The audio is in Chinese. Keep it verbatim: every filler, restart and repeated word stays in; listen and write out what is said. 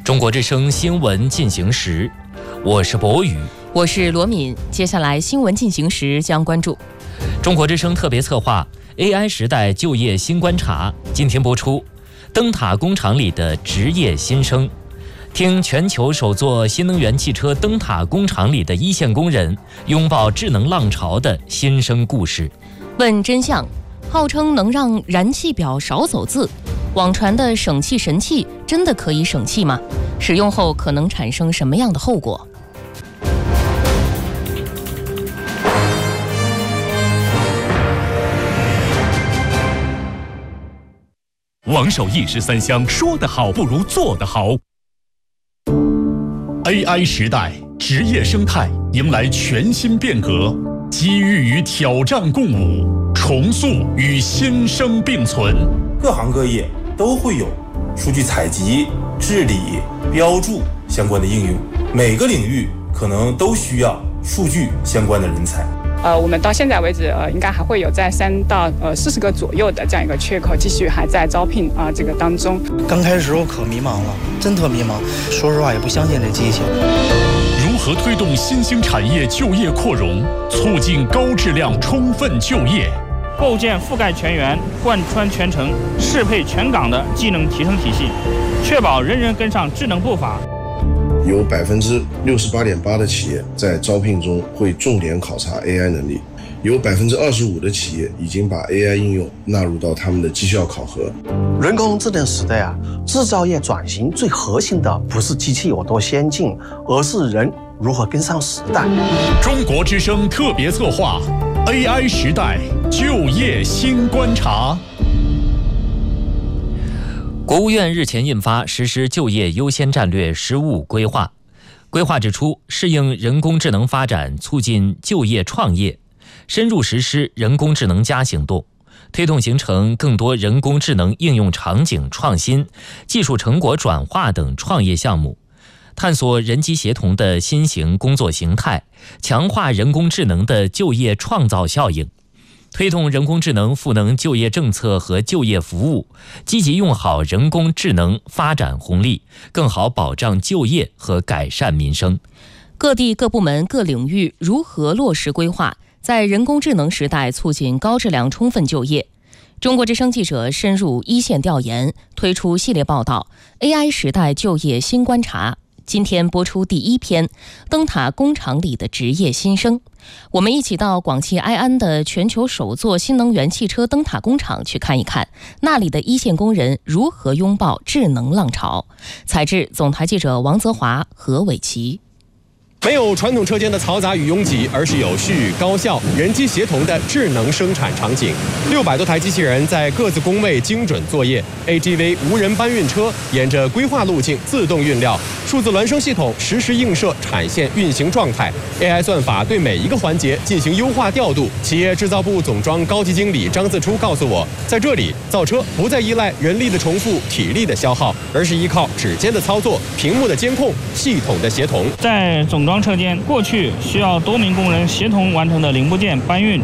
中国之声新闻进行时，我是博宇， 我是罗敏。接下来新闻进行时将关注中国之声特别策划 A I 时代就业新观察，今天播出灯塔工厂里的职业新生，听全球首座新能源汽车灯塔工厂里的一线工人拥抱智能浪潮的新生故事。 问真相，号称能让燃气表少走字，网传的省气神器真的可以省气吗？使用后可能产生什么样的后果？ 王守义十三香，说得好不如做得好。A I 时代，职业生态迎来全新变革，机遇与挑战共舞，重塑与新生并存。 各行各业都会有数据采集、治理、标注相关的应用，每个领域可能都需要数据相关的人才。 呃，我们到现在为止，呃，应该还会有在三到呃四十个左右的这样一个缺口，继续还在招聘啊、呃、这个当中。 刚开始时候可迷茫了，真特迷茫。说实话，也不相信这机器。 如何推动新兴产业就业扩容，促进高质量充分就业？ 构建覆盖全员、贯穿全程、适配全岗的技能提升体系，确保人人跟上智能步伐。 有百分之六十八点八的企业在招聘中会重点考察 A I 能力，有百分之二十五的企业已经把 A I 应用纳入到他们的绩效考核。 人工智能时代啊，制造业转型最核心的不是机器有多先进，而是人如何跟上时代。 中国之声特别策划 A I 时代就业新观察。 国务院日前印发实施就业优先战略“十五”规划，规划指出，适应人工智能发展，促进就业创业，深入实施人工智能加行动，推动形成更多人工智能应用场景创新、技术成果转化等创业项目，探索人机协同的新型工作形态，强化人工智能的就业创造效应。推动人工智能赋能就业政策和就业服务，积极用好人工智能发展红利，更好保障就业和改善民生。 各地各部门各领域如何落实规划，在人工智能时代促进高质量充分就业？中国之声记者深入一线调研，推出系列报道 A I 时代就业新观察。今天播出第一篇，灯塔工厂里的职业新生。我们一起到广汽埃安的全球首座新能源汽车灯塔工厂去看一看，那里的一线工人如何拥抱智能浪潮。采制总台记者王泽华、何伟奇。 没有传统车间的嘈杂与拥挤，而是有序、高效、人机协同的智能生产场景。六百多台机器人在各自工位精准作业 ，A G V 无人搬运车沿着规划路径自动运料，数字孪生系统实时映射产线运行状态 ，A I 算法对每一个环节进行优化调度。企业制造部总装高级经理张自初告诉我，在这里造车不再依赖人力的重复、体力的消耗，而是依靠指尖的操作、屏幕的监控、系统的协同。 在总装车间，过去需要多名工人协同完成的零部件搬运